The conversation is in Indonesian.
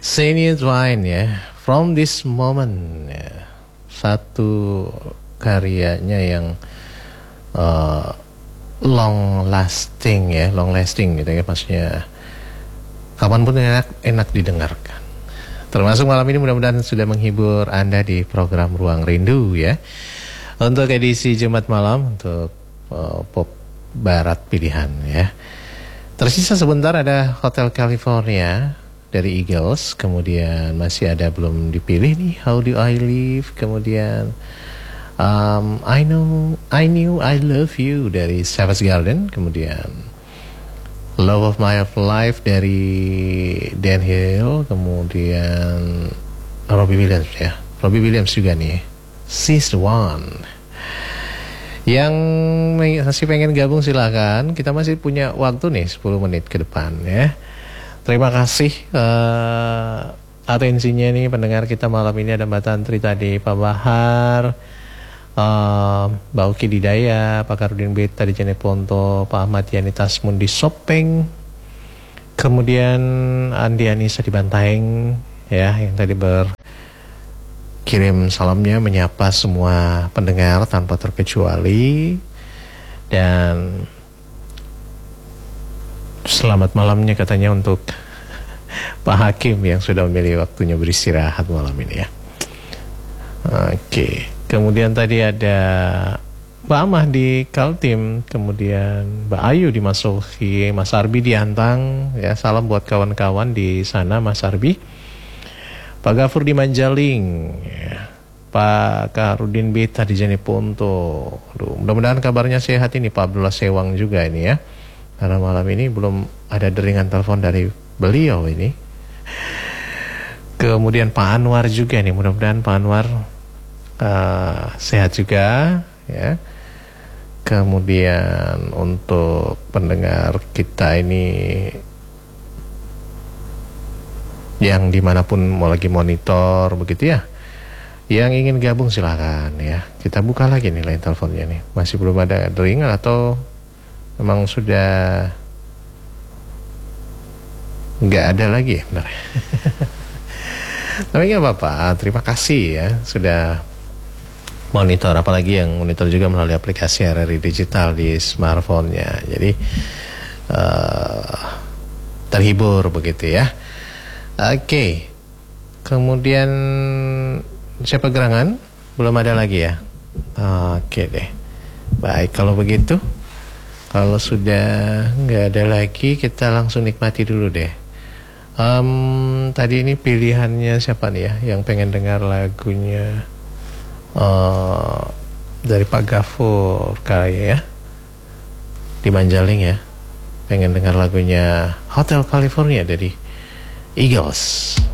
Shania Twain ya, From This Moment ya. Satu karyanya yang long lasting gitu ya, maksudnya kapanpun enak didengarkan. Termasuk malam ini mudah-mudahan sudah menghibur Anda di program Ruang Rindu ya. Untuk edisi Jumat malam untuk pop barat pilihan ya. Tersisa sebentar ada Hotel California dari Eagles, kemudian masih ada belum dipilih nih How Do I Live, kemudian I Knew I Love You dari Savage Garden, kemudian Love of My Life dari Dan Hill, kemudian Robbie Williams juga nih, She's the One. Yang masih pengen gabung silakan, kita masih punya waktu nih 10 menit ke depan ya. Terima kasih atensinya nih pendengar kita malam ini. Ada Mbak Tantri tadi, Pak Bahar, Mbak Uki di Daya, Pak Karudin Beta di Jeneponto, Pak Ahmad Yani Tasmun di Sopeng, kemudian Andi Anissa di Bantaeng ya, yang tadi berkirim salamnya menyapa semua pendengar tanpa terkecuali. Dan selamat malamnya katanya untuk Pak Hakim yang sudah memilih waktunya beristirahat malam ini ya. Oke. Kemudian tadi ada Mbak Amah di Kaltim, kemudian Mbak Ayu di Masuki, Mas Arbi di Antang ya, salam buat kawan-kawan di sana Mas Arbi. Pak Gafur di Manjaling ya. Pak Karudin Beta di Jeneponto. Mudah-mudahan kabarnya sehat ini Pak Abdullah Sewang juga ini ya. Karena malam ini belum ada deringan telepon dari beliau ini. Kemudian Pak Anwar juga nih, mudah-mudahan Pak Anwar sehat juga ya. Kemudian untuk pendengar kita ini yang dimanapun mau lagi monitor begitu ya, yang ingin gabung silakan ya. Kita buka lagi nih line teleponnya nih. Masih belum ada deringan atau memang sudah nggak ada lagi ya, benar. Tapi nggak apa-apa, terima kasih ya sudah monitor, apalagi yang monitor juga melalui aplikasi RRI Digital di smartphone-nya. Jadi terhibur begitu ya. Oke. Kemudian siapa gerangan? Belum ada lagi ya. Oke deh. Baik, kalau begitu, kalau sudah nggak ada lagi, kita langsung nikmati dulu deh. Tadi ini pilihannya siapa nih ya, yang pengen dengar lagunya dari Pak Gafur kali ya, di Manjaling ya, pengen dengar lagunya Hotel California dari Eagles.